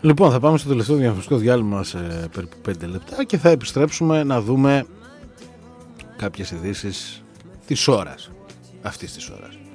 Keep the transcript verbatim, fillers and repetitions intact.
Λοιπόν, θα πάμε στο τελευταίο διαφημιστικό διάλειμμα σε περίπου πέντε λεπτά και θα επιστρέψουμε να δούμε κάποιες ειδήσεις της ώρας, αυτής της ώρας.